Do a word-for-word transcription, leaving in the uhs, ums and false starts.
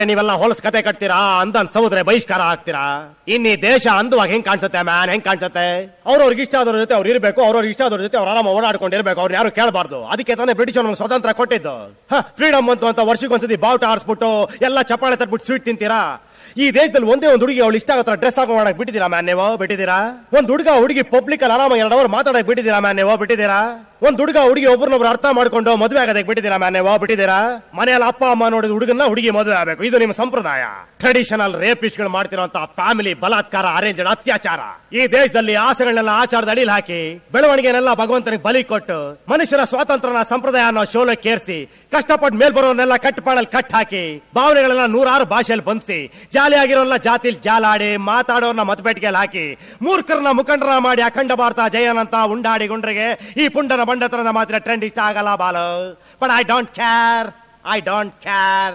ನೀವೆಲ್ಲ ಹೊಲಸ್ ಕತೆ ಕಟ್ತೀರಾ, ಅಂದನ್ ಸಮುದ್ರ ಬಹಿಷ್ಕಾರ ಹಾಕ್ತೀರಾ. ಇನ್ನಿ ದೇಶ ಅಂದವಾಗ ಹೆಂಗ್ ಕಾಣಿಸುತ್ತೆ ಮ್ಯಾನ್, ಹೆಂಗ್ ಕಾಣಿಸುತ್ತೆ? ಅವ್ರವ್ರಿಗೆ ಇಷ್ಟ ಆದವ್ರ ಜೊತೆ ಅವ್ರು ಇರಬೇಕು, ಅವ್ರವ್ರಿಗೆ ಇಷ್ಟ ಆದವ್ರ ಜೊತೆ ಅವ್ರು ಆರಾಮ ಓಡಾಡ್ಕೊಂಡಿರ್ಬೇಕು, ಅವ್ರನ್ನ ಯಾರು ಕೇಳಬಾರ್ದು. ಅದಕ್ಕೆ ತಾನೇ ಬ್ರಿಟಿಷ್ ನಮ್ಗೆ ಸ್ವತಂತ್ರ ಕೊಟ್ಟಿದ್ದು. ಫ್ರೀಡಮ್ ಅಂತ ಅಂತ ವರ್ಷಕ್ಕೊಂದ್ಸತಿ ಬಾವುಟ ಆರಿಸ್ಬಿಟ್ಟು ಎಲ್ಲ ಚಪ್ಪಾಳೆ ತಟ್ಬಿಟ್ಟು ಸ್ವೀಟ್ ತಿಂತೀರಾ. ಈ ದೇಶದಲ್ಲಿ ಒಂದೇ ಒಂದು ಹುಡುಗಿ ಅವಳು ಇಷ್ಟ ಆಗತ್ತ ಡ್ರೆಸ್ ಹಾಕೋ ಮಾಡಕ್ ಬಿಟ್ಟಿದ್ದೀರಾ ಮ್ಯಾನ್ ನೀವು? ಬಿಟ್ಟಿದ್ದೀರಾ? ಒಂದ್ ಹುಡುಗ ಹುಡುಗಿ ಪಬ್ಲಿಕ್ ಅಲ್ಲಿ ಆರಾಮ ಎರಡು ಅವರ್ ಮಾತಾಡಕ್ ಬಿಟ್ಟಿದ್ದೀರಾ ಮ್ಯಾನ್ ನೀವು? ಬಿಟ್ಟಿದ್ದೀರಾ? ಒಂದ್ ಹುಡುಗ ಹುಡುಗಿ ಒಬ್ಬರನ್ನೊಬ್ರು ಅರ್ಥ ಮಾಡ್ಕೊಂಡು ಮದುವೆ ಆಗೋದಕ್ಕೆ ಬಿಟ್ಟಿದ್ದೀರಾ ಮ್ಯಾನ್ ನೀವು? ಬಿಟ್ಟಿದ್ದೀರಾ? ಮನೆಯಲ್ಲಿ ಅಪ್ಪ ಅಮ್ಮ ನೋಡಿದ ಹುಡುಗನ್ನ ಹುಡುಗಿ ಮದುವೆ ಆಗಬೇಕು, ಇದು ನಿಮ್ಮ ಸಂಪ್ರದಾಯ. ಟ್ರೆಡಿಷನಲ್ ರೇಪಿಸ್ಟ್ ಗಳು ಮಾಡ್ತಿರೋಂತ ಫ್ಯಾಮಿಲಿ ಬಲಾತ್ಕಾರ, ಅರೇಂಜ್ಡ್ ಅತ್ಯಾಚಾರ. ಈ ದೇಶದಲ್ಲಿ ಆಸೆಗಳನ್ನೆಲ್ಲ ಆಚಾರದ ಅಡಿಲ್ ಹಾಕಿ ಬೆಳವಣಿಗೆನೆಲ್ಲ ಭಗವಂತನಿಗೆ ಬಲಿ ಕೊಟ್ಟು ಮನುಷ್ಯರ ಸ್ವಾತಂತ್ರ್ಯನ ಸಂಪ್ರದಾಯ ಅನ್ನೋ ಶೋಲಕ್ಕೆ ಕೇರಿಸಿ ಕಷ್ಟಪಟ್ಟು ಮೇಲ್ ಬರೋರ್ನೆಲ್ಲ ಕಟ್ ಪಾಡಲ್ಲಿ ಕಟ್ ಹಾಕಿ ಭಾವನೆಗಳೆಲ್ಲ ನೂರಾರು ಭಾಷೆಯಲ್ಲಿ ಬಂದಿಸಿ ಜಾಲಿಯಾಗಿರೋಲ್ಲ ಜಾತಿಲ್ ಜಾಲಾಡಿ ಮಾತಾಡೋರ್ನ ಮತಪೇಟಿಗೆಯಲ್ಲಿ ಹಾಕಿ ಮೂರ್ಖರನ್ನ ಮುಖಂಡರ ಮಾಡಿ ಅಖಂಡ ಭಾರತ ಜಯನಂತ ಉಂಡಾಡಿ ಗುಂಡ್ರಿಗೆ ಈ ಪುಂಡನ ಬಂಡತನದ ಮಾತ್ರ ಟ್ರೆಂಡ್ ಇಷ್ಟ ಆಗಲ್ಲ Balu. But I don't care, I don't care.